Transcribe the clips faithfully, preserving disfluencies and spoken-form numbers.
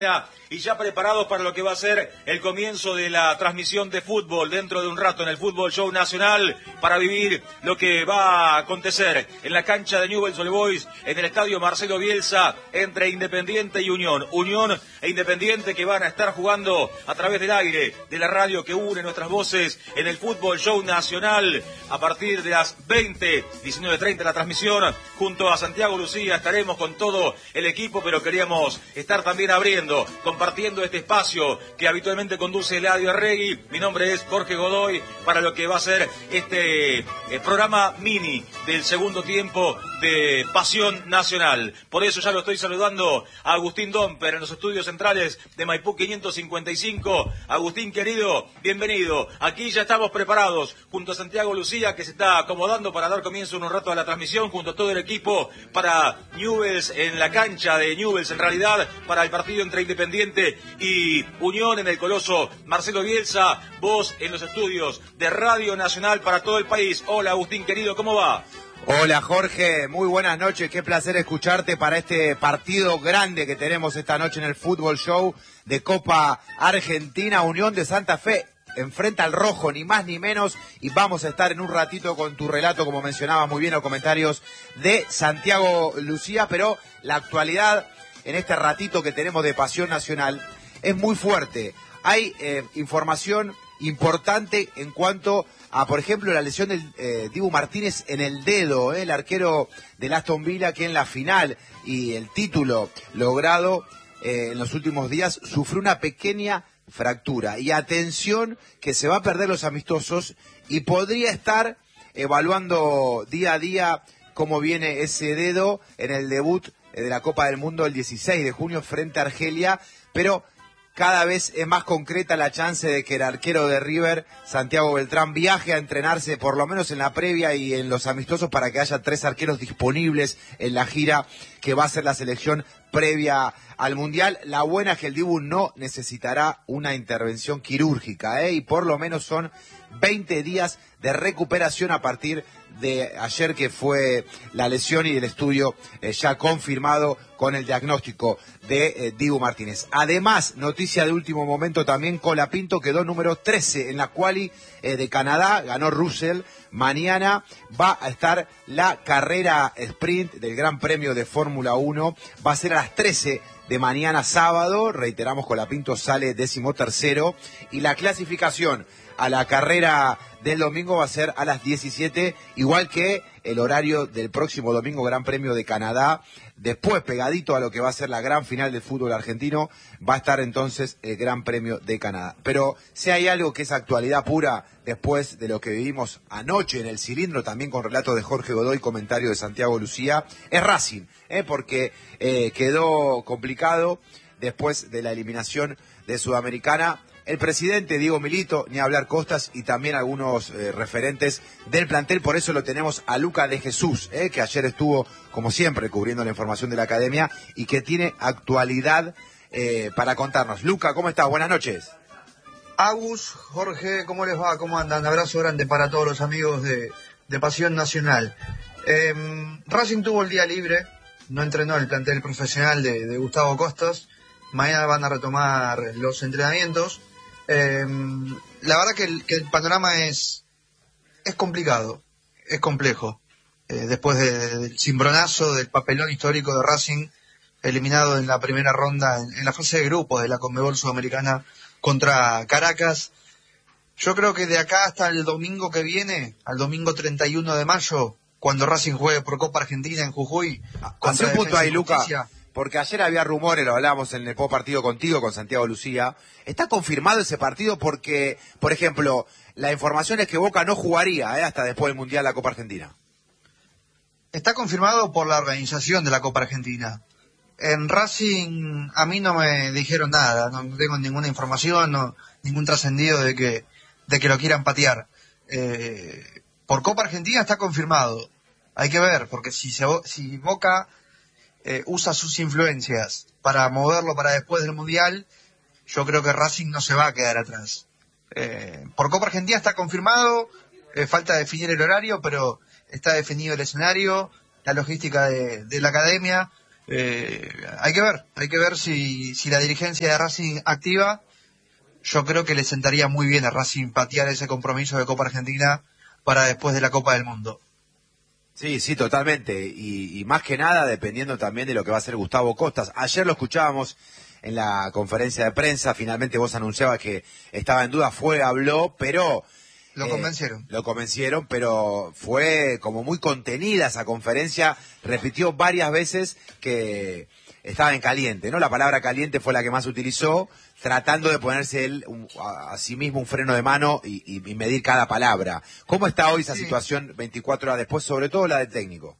Y ya preparados para lo que va a ser el comienzo de la transmisión de fútbol dentro de un rato en el Fútbol Show Nacional, para vivir lo que va a acontecer en la cancha de Newell's Old Boys, en el estadio Marcelo Bielsa, entre Independiente y Unión. Unión e Independiente que van a estar jugando a través del aire de la radio que une nuestras voces en el Fútbol Show Nacional. A partir de las veinte, diecinueve treinta la transmisión, junto a Santiago Lucía estaremos con todo el equipo, pero queríamos estar también abriendo, compartiendo este espacio que habitualmente conduce Eladio Arregui. Mi nombre es Jorge Godoy, para lo que va a ser este eh, programa mini del segundo tiempo de Pasión Nacional. Por eso ya lo estoy saludando a Agustín Domper en los estudios centrales de Maipú quinientos cincuenta y cinco. Agustín, querido, bienvenido. Aquí ya estamos preparados junto a Santiago Lucía, que se está acomodando para dar comienzo en un rato a la transmisión, junto a todo el equipo para Newell's, en la cancha de Newell's, en realidad, para el partido entre Independiente y Unión en el Coloso Marcelo Bielsa. Vos en los estudios de Radio Nacional para todo el país. Hola, Agustín, querido, ¿cómo va? Hola Jorge, muy buenas noches, qué placer escucharte para este partido grande que tenemos esta noche en el Fútbol Show de Copa Argentina. Unión de Santa Fe enfrenta al rojo, ni más ni menos, y vamos a estar en un ratito con tu relato, como mencionaba muy bien los comentarios de Santiago Lucía, pero la actualidad en este ratito que tenemos de Pasión Nacional es muy fuerte. Hay eh, información importante en cuanto a, por ejemplo, la lesión del eh, Dibu Martínez en el dedo, eh, el arquero del Aston Villa, que en la final y el título logrado eh, en los últimos días sufrió una pequeña fractura. Y atención, que se va a perder los amistosos y podría estar evaluando día a día cómo viene ese dedo en el debut de la Copa del Mundo el dieciséis de junio frente a Argelia, pero cada vez es más concreta la chance de que el arquero de River, Santiago Beltrán, viaje a entrenarse por lo menos en la previa y en los amistosos, para que haya tres arqueros disponibles en la gira que va a ser la selección previa al Mundial. La buena es que el Dibu no necesitará una intervención quirúrgica, ¿eh? y por lo menos son veinte días de recuperación a partir de ayer, que fue la lesión y el estudio eh, ya confirmado con el diagnóstico de eh, Dibu Martínez. Además, noticia de último momento también, Colapinto quedó número trece en la quali eh, de Canadá, ganó Russell. Mañana va a estar la carrera sprint del Gran Premio de Fórmula uno, va a ser a las trece de mañana sábado, reiteramos, Colapinto sale décimo tercero, y la clasificación a la carrera del domingo va a ser a las diecisiete, igual que el horario del próximo domingo, Gran Premio de Canadá. Después, pegadito a lo que va a ser la gran final del fútbol argentino, va a estar entonces el Gran Premio de Canadá. Pero si hay algo que es actualidad pura, después de lo que vivimos anoche en el cilindro, también con relato de Jorge Godoy, comentario de Santiago Lucía, es Racing, ¿eh? porque eh, quedó complicado después de la eliminación de Sudamericana. El presidente Diego Milito, ni hablar Costas, y también algunos eh, referentes del plantel. Por eso lo tenemos a Luca de Jesús, eh, que ayer estuvo, como siempre, cubriendo la información de la academia y que tiene actualidad eh, para contarnos. Luca, ¿cómo estás? Buenas noches. Agus, Jorge, ¿cómo les va? ¿Cómo andan? Abrazo grande para todos los amigos de, de Pasión Nacional. Eh, Racing tuvo el día libre, no entrenó el plantel profesional de, de Gustavo Costas. Mañana van a retomar los entrenamientos. Eh, la verdad que el, que el panorama es, es complicado, es complejo. Eh, después de, del cimbronazo, del papelón histórico de Racing, eliminado en la primera ronda, en, en la fase de grupos de la Conmebol Sudamericana contra Caracas, yo creo que de acá hasta el domingo que viene, al domingo treinta y uno de mayo, cuando Racing juegue por Copa Argentina en Jujuy, hace un punto ahí, Luca. Porque ayer había rumores, lo hablábamos en el post partido contigo, con Santiago Lucía. ¿Está confirmado ese partido? Porque, por ejemplo, la información es que Boca no jugaría eh, hasta después del Mundial de la Copa Argentina. Está confirmado por la organización de la Copa Argentina. En Racing a mí no me dijeron nada, no tengo ninguna información, no, ningún trascendido de que, de que lo quieran patear. Eh, por Copa Argentina está confirmado. Hay que ver, porque si, se, si Boca... Eh, usa sus influencias para moverlo para después del Mundial, yo creo que Racing no se va a quedar atrás. Eh, por Copa Argentina está confirmado, eh, falta definir el horario, pero está definido el escenario, la logística de, de la academia, Eh, hay que ver, hay que ver si, si la dirigencia de Racing activa. Yo creo que le sentaría muy bien a Racing patear ese compromiso de Copa Argentina para después de la Copa del Mundo. Sí, sí, totalmente. Y, y más que nada dependiendo también de lo que va a hacer Gustavo Costas. Ayer lo escuchábamos en la conferencia de prensa, finalmente vos anunciabas que estaba en duda, fue, habló, pero... Lo eh, convencieron. Lo convencieron, pero fue como muy contenida esa conferencia, repitió varias veces que estaba en caliente, ¿no? La palabra caliente fue la que más utilizó, tratando de ponerse él un, a, a sí mismo un freno de mano y, y, y medir cada palabra. ¿Cómo está hoy esa sí. situación veinticuatro horas después, sobre todo la del técnico?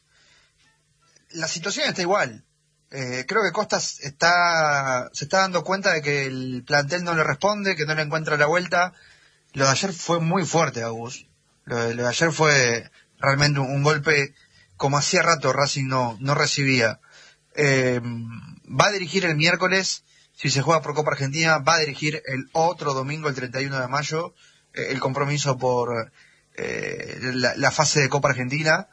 La situación está igual. Eh, creo que Costas está se está dando cuenta de que el plantel no le responde, que no le encuentra la vuelta. Lo de ayer fue muy fuerte, Agus. Lo de, lo de ayer fue realmente un, un golpe como hacía rato Racing no, no recibía. Eh, va a dirigir el miércoles, si se juega por Copa Argentina, va a dirigir el otro domingo, el treinta y uno de mayo, eh, el compromiso por eh, la, la fase de Copa Argentina.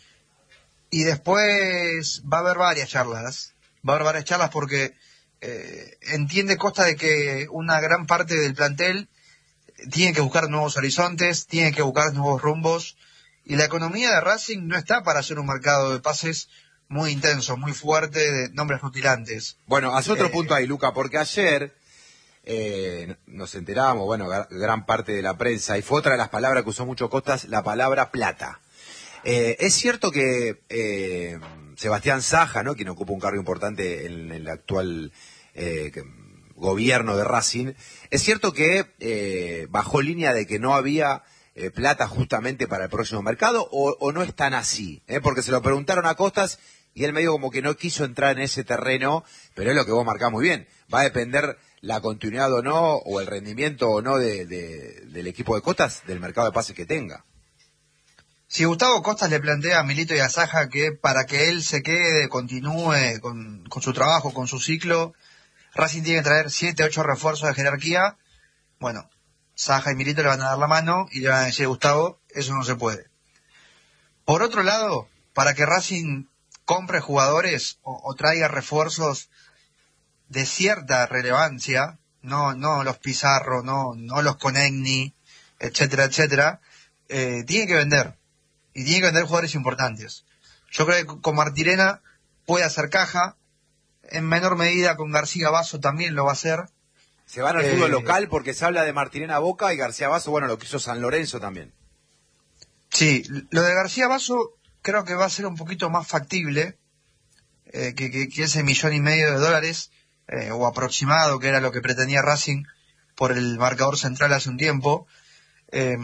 Y después va a haber varias charlas, va a haber varias charlas porque eh, entiende Costa de que una gran parte del plantel tiene que buscar nuevos horizontes, tiene que buscar nuevos rumbos, y la economía de Racing no está para hacer un mercado de pases muy intenso, muy fuerte, de nombres rutilantes. Bueno, hace otro eh, punto ahí, Luca, porque ayer eh, nos enteramos, bueno, gran parte de la prensa, y fue otra de las palabras que usó mucho Costas, la palabra plata. Eh, es cierto que eh, Sebastián Saja, ¿no?, quien ocupa un cargo importante en el actual eh, gobierno de Racing, es cierto que eh, bajó línea de que no había eh, plata justamente para el próximo mercado, o, o no es tan así, ¿eh? Porque se lo preguntaron a Costas y él medio como que no quiso entrar en ese terreno, pero es lo que vos marcás muy bien, va a depender la continuidad o no, o el rendimiento o no de, de, del equipo de Costas, del mercado de pases que tenga. Si Gustavo Costas le plantea a Milito y a Saja que para que él se quede, continúe con, con su trabajo, con su ciclo, Racing tiene que traer siete, ocho refuerzos de jerarquía, bueno, Saja y Milito le van a dar la mano y le van a decir, Gustavo, eso no se puede. Por otro lado, para que Racing compre jugadores o, o traiga refuerzos de cierta relevancia, no, no los Pizarro, no, no los Conegni, etcétera, etcétera, eh, tiene que vender. Y tiene que vender jugadores importantes. Yo creo que con Martirena puede hacer caja. En menor medida con García Basso también lo va a hacer. Se van al eh, fútbol local porque se habla de Martirena Boca y García Basso, bueno, lo que hizo San Lorenzo también. Sí, lo de García Basso creo que va a ser un poquito más factible eh, que, que, que ese millón y medio de dólares, eh, o aproximado, que era lo que pretendía Racing por el marcador central hace un tiempo. Eh,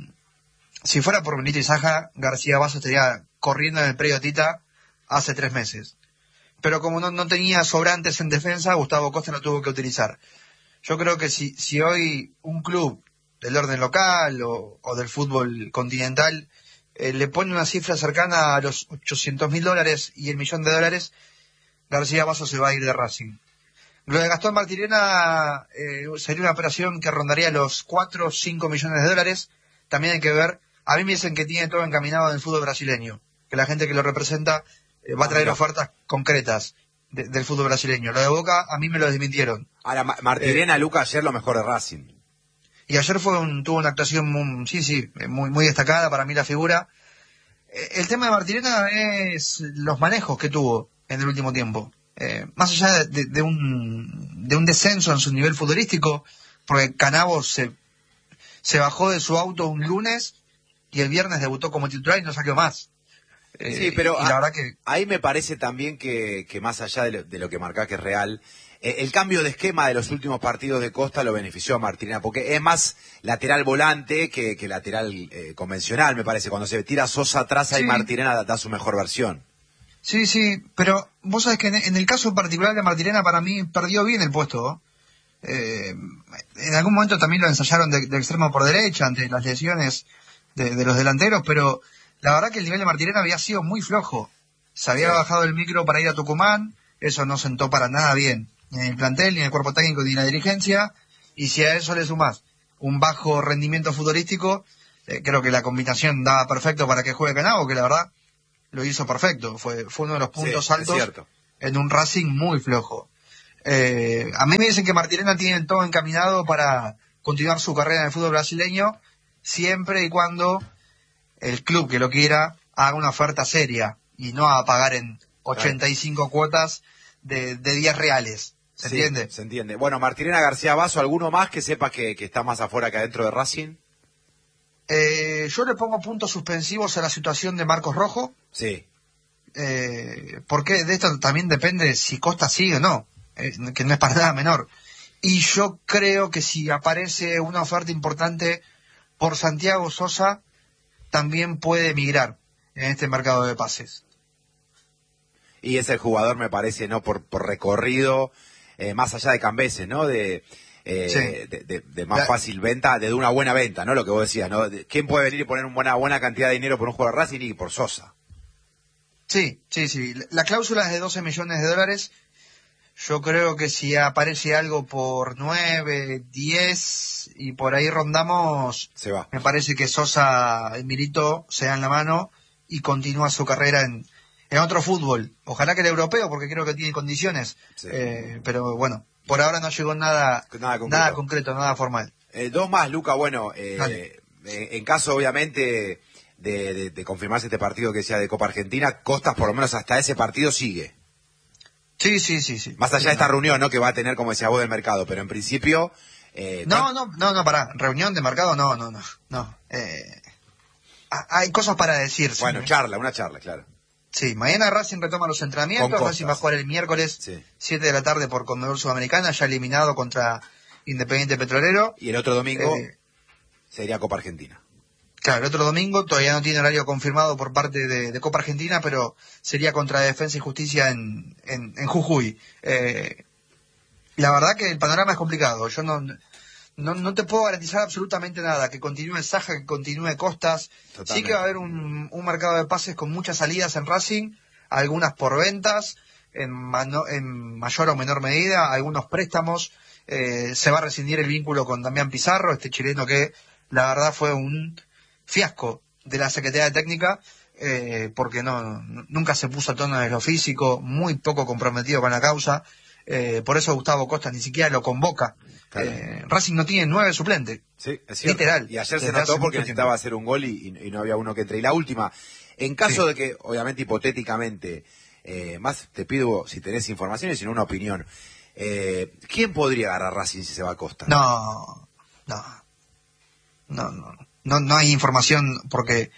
Si fuera por Milito y Saja, García Basso estaría corriendo en el predio Tita hace tres meses. Pero como no, no tenía sobrantes en defensa, Gustavo Costa lo tuvo que utilizar. Yo creo que si, si hoy un club del orden local o, o del fútbol continental eh, le pone una cifra cercana a los ochocientos mil dólares y el millón de dólares, García Basso se va a ir de Racing. Lo de Gastón Martirena eh, sería una operación que rondaría los cuatro o cinco millones de dólares. También hay que ver. A mí me dicen que tiene todo encaminado en el fútbol brasileño, que la gente que lo representa eh, va a traer ofertas concretas de, del fútbol brasileño. Lo de Boca, a mí me lo desmintieron. Ahora, Martirena, eh, Luca, ayer lo mejor de Racing. Y ayer fue un, tuvo una actuación muy, sí, sí, muy, muy destacada, para mí la figura. Eh, el tema de Martirena es los manejos que tuvo en el último tiempo. Eh, más allá de, de, de, un, de un descenso en su nivel futbolístico, porque Canavo se, se bajó de su auto un lunes y el viernes debutó como titular y no salió más. Eh, sí, pero y la verdad que... ahí me parece también que, que más allá de lo, de lo que marcá que es real, eh, el cambio de esquema de los últimos partidos de Costa lo benefició a Martirena, porque es más lateral volante que, que lateral eh, convencional, me parece. Cuando se tira Sosa atrás, ahí sí. Martirena da, da su mejor versión. Sí, sí, pero vos sabés que en, en el caso particular de Martirena, para mí perdió bien el puesto. Eh, en algún momento también lo ensayaron de, de extremo por derecha ante las lesiones de, de los delanteros, pero la verdad que el nivel de Martirena había sido muy flojo. Se había sí. bajado el micro para ir a Tucumán, eso no sentó para nada bien, ni en el plantel, ni en el cuerpo técnico, ni en la dirigencia, y si a eso le sumás un bajo rendimiento futbolístico, eh, creo que la combinación daba perfecto para que juegue Canavo, que la verdad lo hizo perfecto, fue, fue uno de los puntos sí, altos en un Racing muy flojo. Eh, a mí me dicen que Martirena tiene todo encaminado para continuar su carrera en el fútbol brasileño, siempre y cuando el club que lo quiera haga una oferta seria y no a pagar en ochenta y cinco cuotas de, de diez reales. ¿Se sí, entiende? Se entiende. Bueno, Martirena, García Basso, ¿alguno más que sepa que, que está más afuera que adentro de Racing? Eh, yo le pongo puntos suspensivos a la situación de Marcos Rojo. Sí. Eh, porque de esto también depende si Costa sigue o no, eh, que no es para nada menor. Y yo creo que si aparece una oferta importante por Santiago Sosa, también puede emigrar en este mercado de pases. Y ese jugador me parece, ¿no? Por, por recorrido, eh, más allá de Cambeses, ¿no? De, eh, Sí. de, de, de más fácil venta, de una buena venta, ¿no? Lo que vos decías, ¿no? De, ¿quién puede venir y poner una buena, buena cantidad de dinero por un jugador de Racing? Y por Sosa. Sí, sí, sí. La cláusula es de doce millones de dólares. Yo creo que si aparece algo por nueve, diez y por ahí rondamos, Se va. me parece que Sosa y Milito se dan la mano y continúa su carrera en, en otro fútbol. Ojalá que el europeo, porque creo que tiene condiciones. Sí. Eh, pero bueno, por ahora no llegó nada, Nada concreto. nada concreto, nada formal. Eh, dos más, Luca. Bueno, eh, Dale. eh, en caso, obviamente, de, de, de confirmarse este partido que sea de Copa Argentina, Costas, por lo menos hasta ese partido, sigue. Sí, sí, sí, sí. Más allá Sí, de esta no. reunión, ¿no? Que va a tener, como decía vos, del mercado. Pero en principio... Eh, No, no, no, no, pará. Reunión de mercado, no, no, no. no. Eh, ha- hay cosas para decir. Bueno, charla, una charla, claro. Sí, mañana Racing retoma los entrenamientos. Con Racing va a Costas. jugar el miércoles, Sí. siete de la tarde por Conmebol Sudamericana, ya eliminado contra Independiente Petrolero. Y el otro domingo Eh, sería Copa Argentina. Claro, el otro domingo todavía no tiene horario confirmado por parte de, de Copa Argentina, pero sería contra Defensa y Justicia en, en, en Jujuy. Eh, la verdad que el panorama es complicado. Yo no, no, no te puedo garantizar absolutamente nada. Que continúe Saja, que continúe Costas. Totalmente. Sí que va a haber un, un mercado de pases con muchas salidas en Racing, algunas por ventas, en, mano- en mayor o menor medida, algunos préstamos. Eh, se va a rescindir el vínculo con Damián Pizarro, este chileno que la verdad fue un fiasco de la Secretaría Técnica, eh, porque no, no- nunca se puso a tono de lo físico, muy poco comprometido con la causa. Eh, por eso Gustavo Costa ni siquiera lo convoca. Claro. Eh, Racing no tiene nueve suplentes. Sí, es cierto. Literal. Y ayer se Desde notó hace porque mucho necesitaba tiempo. hacer un gol y, y no había uno que entre. Y la última, en caso Sí. de que, obviamente, hipotéticamente, eh, más te pido si tenés información y si no una opinión, eh, ¿quién podría agarrar Racing si se va a Costa? No, no, no, no, no, no hay información porque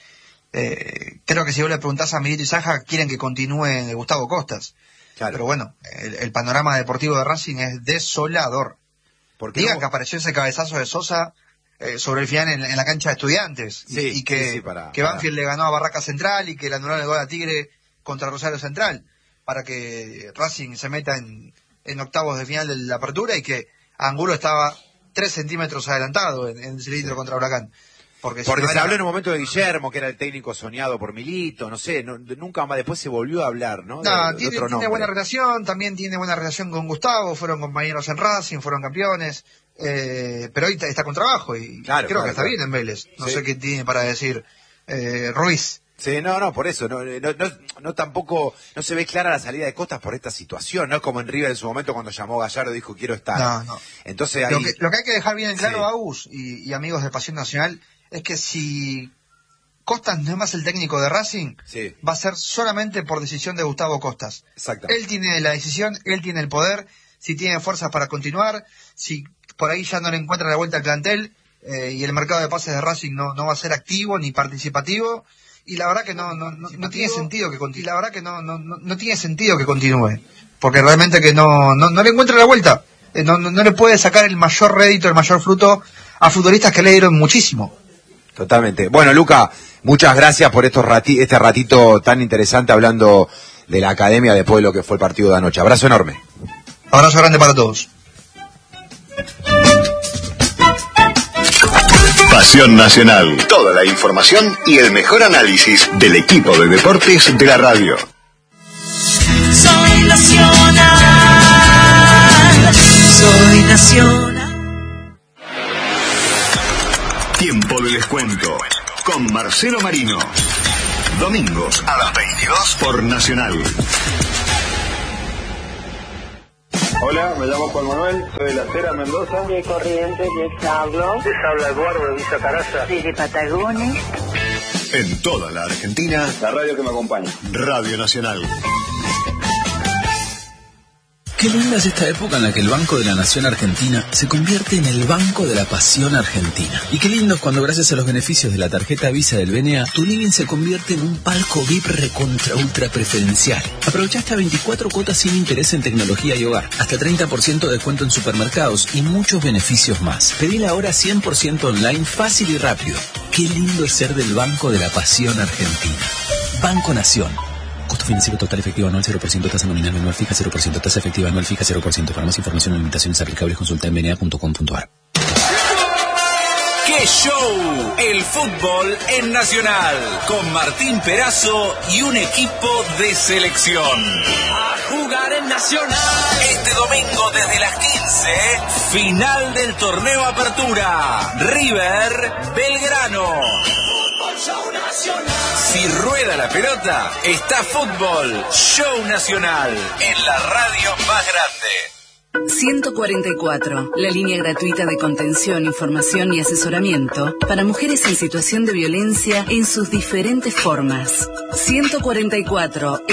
eh, creo que si vos le preguntás a Milito y Saja quieren que continúe Gustavo Costas. Claro. Pero bueno, el, el panorama deportivo de Racing es desolador. Porque Digan no- que apareció ese cabezazo de Sosa eh, sobre el final en, en la cancha de Estudiantes y- Sí, y, que, sí, sí, para- que para. Banfield le ganó a Barraca Central y que le anularon el gol a Tigre contra Rosario Central para que Racing se meta en, en octavos de final de la apertura y que Angulo estaba tres centímetros adelantado en, en el cilindro contra Huracán. Porque, si Porque no se era- habló en un momento de Guillermo, que era el técnico soñado por Milito, no sé, no- nunca más después se volvió a hablar, ¿no? De- No, de tiene, otro tiene nombre. buena relación, también tiene buena relación con Gustavo, fueron compañeros en Racing, fueron campeones, eh, pero hoy está, está con trabajo y Claro, creo claro, que está claro. bien en Vélez. No Sí. sé qué tiene para decir eh, Ruiz. Sí, no, no, por eso, no, no, no, no tampoco, no se ve clara la salida de Costas por esta situación, no es como en River en su momento cuando llamó Gallardo y dijo quiero estar. No, no. Entonces ahí, Lo que, lo que hay que dejar bien en claro, Sí. Agus y, y amigos de Pasión Nacional, es que si Costas no es más el técnico de Racing, sí, va a ser solamente por decisión de Gustavo Costas. exactamente. Él tiene la decisión, él tiene el poder, si tiene fuerzas para continuar, si por ahí ya no le encuentra la vuelta al plantel eh, y el mercado de pases de Racing no, no va a ser activo ni participativo, y la verdad que no, no, no, no tiene sentido que continúe, la verdad que no, no, no, no tiene sentido que continúe, porque realmente que no, no, no le encuentra la vuelta, eh, no, no, no le puede sacar el mayor rédito, el mayor fruto a futbolistas que le dieron muchísimo. Totalmente. Bueno, Luca, muchas gracias por estos rati este ratito tan interesante hablando de la academia después de lo que fue el partido de anoche. Abrazo enorme. Abrazo grande para todos. Pasión Nacional. Toda la información y el mejor análisis del equipo de deportes de la radio. Soy nacional, soy nacional. Tiempo de descuento con Marcelo Marino. Domingos a las veintidós por Nacional. Hola, me llamo Juan Manuel, soy de La Cera, Mendoza. De Corrientes, les hablo. Les habla Eduardo de Villa Caraza. Desde Patagones. En toda la Argentina, La radio que me acompaña. Radio Nacional. Qué linda es esta época en la que el Banco de la Nación Argentina se convierte en el Banco de la Pasión Argentina. Y qué lindo es cuando, gracias a los beneficios de la tarjeta Visa del B N A, tu living se convierte en un palco V I P recontra ultra preferencial. Aprovecha hasta veinticuatro cuotas sin interés en tecnología y hogar, hasta treinta por ciento de descuento en supermercados y muchos beneficios más. Pedila ahora cien por ciento online, fácil y rápido. Qué lindo es ser del Banco de la Pasión Argentina. Banco Nación. Costo financiero total efectivo anual cero por ciento, tasa nominal anual fija cero por ciento, tasa efectiva anual fija cero por ciento. Para más información o limitaciones aplicables, consulta en b n a punto com punto a r. ¡Qué show! El fútbol en Nacional, con Martín Perazo y un equipo de selección. A jugar en Nacional. Este domingo desde las quince, final del torneo Apertura. River Belgrano. Show Nacional. Si rueda la pelota, está Fútbol Show Nacional en la radio más grande. ciento cuarenta y cuatro, la línea gratuita de contención, información y asesoramiento para mujeres en situación de violencia en sus diferentes formas. ciento cuarenta y cuatro